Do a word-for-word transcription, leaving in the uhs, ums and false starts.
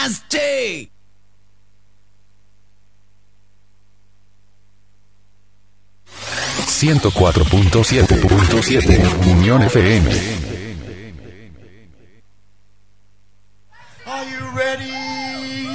ciento cuatro punto siete Unión F M. Are you ready?